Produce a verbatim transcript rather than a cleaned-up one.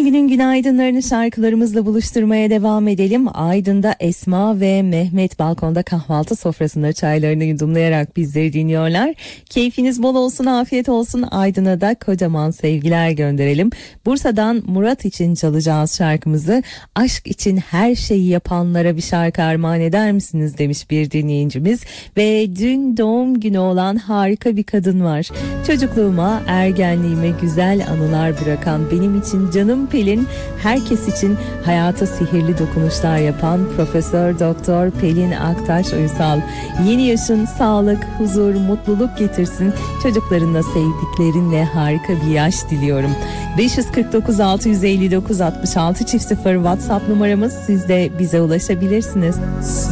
Yeni günün günaydınlarını şarkılarımızla buluşturmaya devam edelim. Aydın'da Esma ve Mehmet balkonda kahvaltı sofrasında çaylarını yudumlayarak bizleri dinliyorlar. Keyfiniz bol olsun, afiyet olsun. Aydın'a da kocaman sevgiler gönderelim. Bursa'dan Murat için çalacağız şarkımızı. Aşk için her şeyi yapanlara bir şarkı armağan eder misiniz demiş bir dinleyicimiz. Ve dün doğum günü olan harika bir kadın var. Çocukluğuma, ergenliğime güzel anılar bırakan, benim için canım Pelin, herkes için hayata sihirli dokunuşlar yapan Profesör Doktor Pelin Aktaş Uysal. Yeni yaşın sağlık, huzur, mutluluk getirsin. Çocuklarınla, sevdiklerinle harika bir yaş diliyorum. beş yüz kırk dokuz altı yüz elli dokuz altmış altı çift sıfır WhatsApp numaramız. Siz de bize ulaşabilirsiniz.